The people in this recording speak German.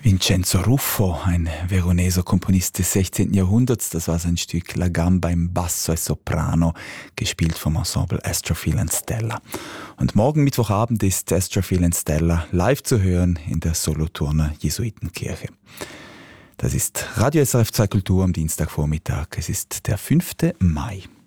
Vincenzo Ruffo, ein Veroneser Komponist des 16. Jahrhunderts, das war sein Stück La Gamba im Basso e Soprano, gespielt vom Ensemble Astrophil and Stella. Und morgen Mittwochabend ist Astrophil and Stella live zu hören in der Solothurner Jesuitenkirche. Das ist Radio SRF 2 Kultur am Dienstagvormittag. Es ist der 5. Mai.